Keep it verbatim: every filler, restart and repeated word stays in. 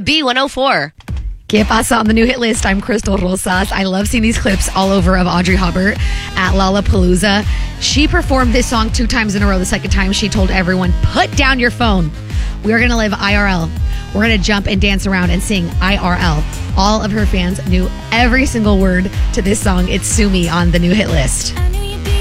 B one oh four. Que pasa on the new hit list? I'm Crystal Rosas. I love seeing these clips all over of Audrey Hubbard at Lollapalooza. She performed this song two times in a row. The second time, she told everyone, put down your phone. We are going to live I R L. We're going to jump and dance around and sing I R L. All of her fans knew every single word to this song. It's Sue Me on the new hit list.